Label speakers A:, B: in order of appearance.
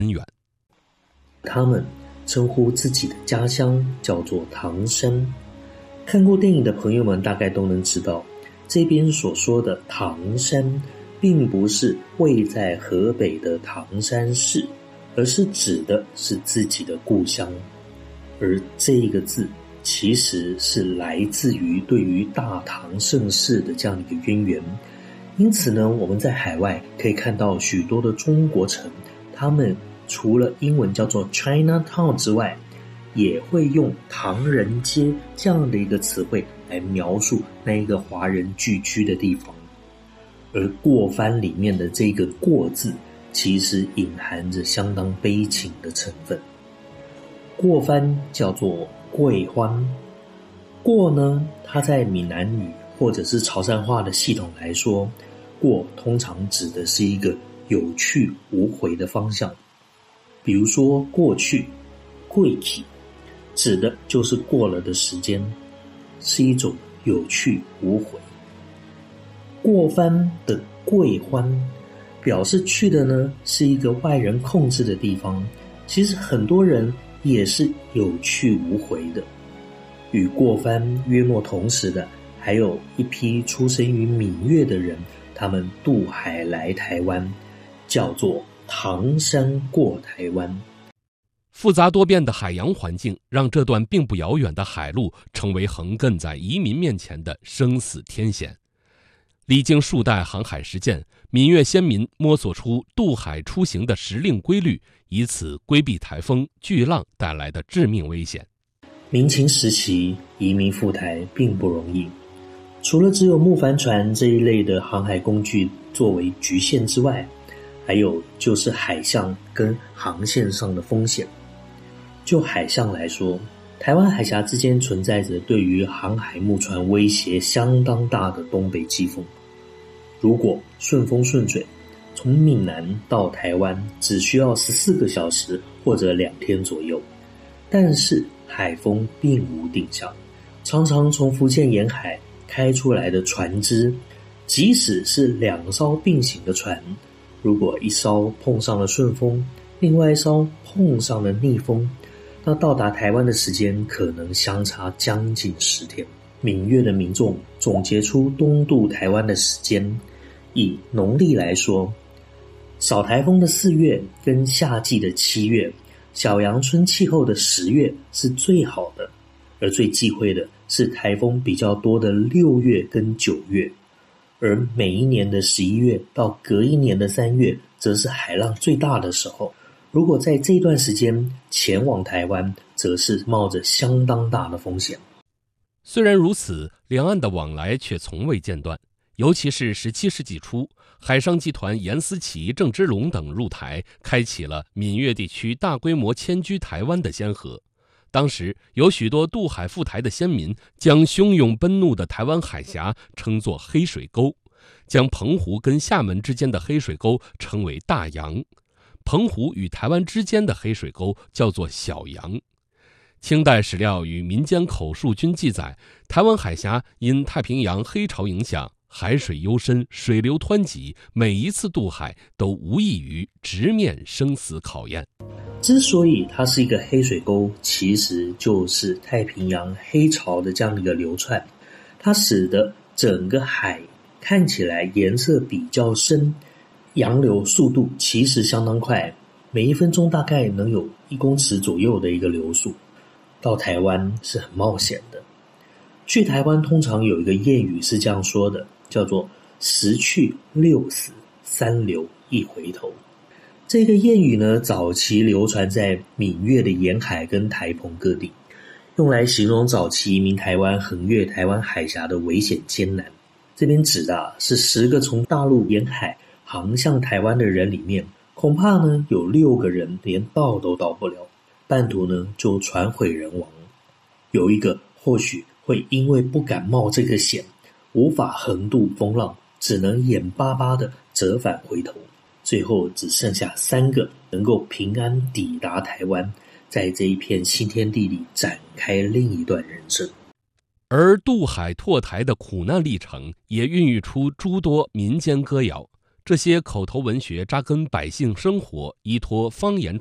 A: 远。
B: 他们称呼自己的家乡叫做唐山。看过电影的朋友们大概都能知道，这边所说的唐山并不是位在河北的唐山市，而是指的是自己的故乡。而这个字其实是来自于对于大唐盛世的这样一个渊源。因此呢，我们在海外可以看到许多的中国城，他们除了英文叫做 Chinatown 之外，也会用唐人街这样的一个词汇来描述那一个华人聚居的地方。而过番里面的这个过字，其实隐含着相当悲情的成分。过番叫做桂欢，过呢，它在闽南语或者是潮汕话的系统来说，过通常指的是一个有去无回的方向。比如说过去，过去，指的就是过了的时间，是一种有去无回。过番的桂欢，表示去的呢是一个外人控制的地方，其实很多人也是有去无回的。与过番约莫同时的，还有一批出生于闽粤的人，他们渡海来台湾，叫做唐山过台湾。
A: 复杂多变的海洋环境让这段并不遥远的海路成为横亘在移民面前的生死天险。历经数代航海实践，闽粤先民摸索出渡海出行的时令规律，以此规避台风、巨浪带来的致命危险。
B: 明清时期移民赴台并不容易，除了只有木帆船这一类的航海工具作为局限之外，还有就是海象跟航线上的风险。就海象来说，台湾海峡之间存在着对于航海木船威胁相当大的东北季风。如果顺风顺水，从闽南到台湾只需要14个小时或者2天左右。但是海风并无定向，常常从福建沿海开出来的船只，即使是2艘并行的船，如果一艘碰上了顺风，另外一艘碰上了逆风，那到达台湾的时间可能相差将近10天。闽粤的民众总结出东渡台湾的时间，以农历来说，扫台风的4月跟夏季的7月，小阳春气候的10月是最好的，而最忌讳的是台风比较多的6月跟9月，而每一年的11月到隔一年的3月，则是海浪最大的时候。如果在这段时间前往台湾，则是冒着相当大的风险。
A: 虽然如此，两岸的往来却从未间断。尤其是17世纪初，海上集团严思齐、郑芝龙等入台，开启了闽粤地区大规模迁居台湾的先河。当时有许多渡海赴台的先民，将汹涌奔怒的台湾海峡称作黑水沟，将澎湖跟厦门之间的黑水沟称为大洋，澎湖与台湾之间的黑水沟叫做小洋。清代史料与民间口述均记载，台湾海峡因太平洋黑潮影响，海水幽深，水流湍急，每一次渡海都无异于直面生死考验。
B: 之所以它是一个黑水沟，其实就是太平洋黑潮的这样的一个流窜，它使得整个海看起来颜色比较深，洋流速度其实相当快，每1分钟大概能有1公尺左右的一个流速。到台湾是很冒险的。去台湾通常有一个谚语是这样说的，叫做10去6死3留1回头。这个谚语呢，早期流传在闽粤的沿海跟台澎各地，用来形容早期移民台湾横越台湾海峡的危险艰难。这边指的是10个从大陆沿海航向台湾的人里面，恐怕呢有6个人连到都到不了，半途呢就船毁人亡。有一个或许会因为不敢冒这个险，无法横渡风浪，只能眼巴巴地折返回头，最后只剩下3个能够平安抵达台湾，在这一片新天地里展开另一段人生。
A: 而渡海拓台的苦难历程也孕育出诸多民间歌谣， 这些口头文学扎根百姓生活，依托方言